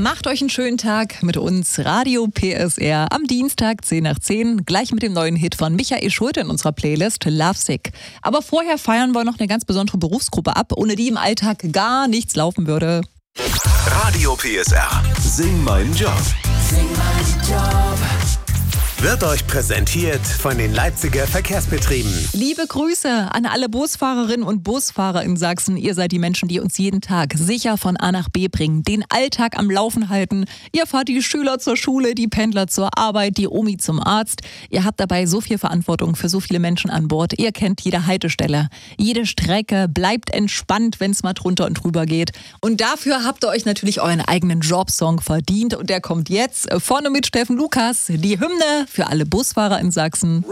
Macht euch einen schönen Tag mit uns, Radio PSR, am Dienstag 10 nach 10, gleich mit dem neuen Hit von Michael Schulte in unserer Playlist Lovesick. Aber vorher feiern wir noch eine ganz besondere Berufsgruppe ab, ohne die im Alltag gar nichts laufen würde. Radio PSR. Sing meinen Job. Sing meinen Job. Wird euch präsentiert von den Leipziger Verkehrsbetrieben. Liebe Grüße an alle Busfahrerinnen und Busfahrer in Sachsen. Ihr seid die Menschen, die uns jeden Tag sicher von A nach B bringen, den Alltag am Laufen halten. Ihr fahrt die Schüler zur Schule, die Pendler zur Arbeit, die Omi zum Arzt. Ihr habt dabei so viel Verantwortung für so viele Menschen an Bord. Ihr kennt jede Haltestelle, jede Strecke. Bleibt entspannt, wenn es mal drunter und drüber geht. Und dafür habt ihr euch natürlich euren eigenen Jobsong verdient. Und der kommt jetzt vorne mit Steffen Lukas, die Hymne für alle Busfahrer in Sachsen.